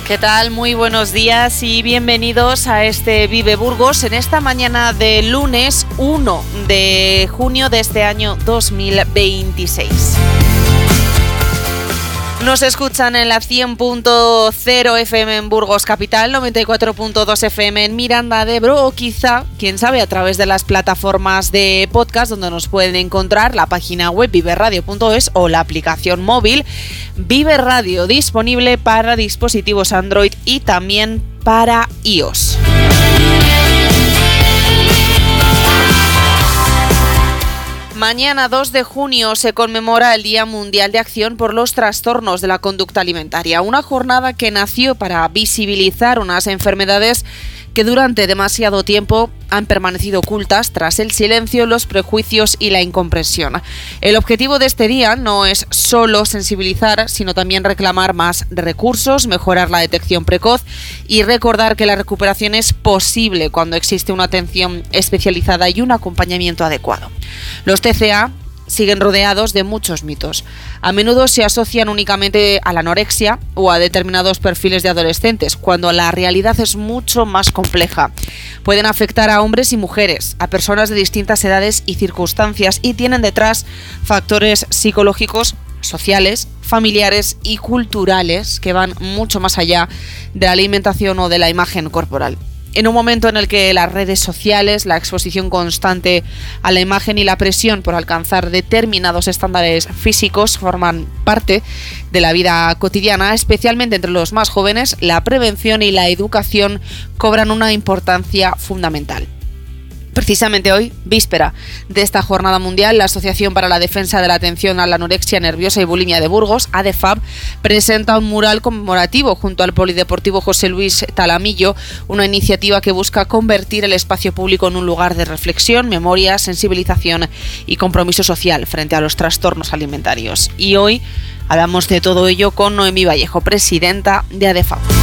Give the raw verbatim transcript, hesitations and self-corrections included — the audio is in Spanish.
¿Qué tal? Muy buenos días y bienvenidos a este Vive Burgos en esta mañana de lunes uno de junio de este año dos mil veintiséis. Nos escuchan en la cien punto cero F M en Burgos Capital, noventa y cuatro punto dos F M en Miranda de Ebro o quizá, quién sabe, a través de las plataformas de podcast donde nos pueden encontrar la página web vive radio punto es o la aplicación móvil Vive Radio, disponible para dispositivos Android y también para iOS. Mañana dos de junio se conmemora el Día Mundial de Acción por los Trastornos de la Conducta Alimentaria, una jornada que nació para visibilizar unas enfermedades que durante demasiado tiempo han permanecido ocultas tras el silencio, los prejuicios y la incomprensión. El objetivo de este día no es solo sensibilizar, sino también reclamar más recursos, mejorar la detección precoz y recordar que la recuperación es posible cuando existe una atención especializada y un acompañamiento adecuado. Los T C A siguen rodeados de muchos mitos. A menudo se asocian únicamente a la anorexia o a determinados perfiles de adolescentes, cuando la realidad es mucho más compleja. Pueden afectar a hombres y mujeres, a personas de distintas edades y circunstancias, y tienen detrás factores psicológicos, sociales, familiares y culturales que van mucho más allá de la alimentación o de la imagen corporal. En un momento en el que las redes sociales, la exposición constante a la imagen y la presión por alcanzar determinados estándares físicos forman parte de la vida cotidiana, especialmente entre los más jóvenes, la prevención y la educación cobran una importancia fundamental. Precisamente hoy, víspera de esta jornada mundial, la Asociación para la Defensa de la Atención a la Anorexia Nerviosa y Bulimia de Burgos, ADEFAB, presenta un mural conmemorativo junto al Polideportivo José Luis Talamillo, una iniciativa que busca convertir el espacio público en un lugar de reflexión, memoria, sensibilización y compromiso social frente a los trastornos alimentarios. Y hoy hablamos de todo ello con Noemí Vallejo, presidenta de ADEFAB.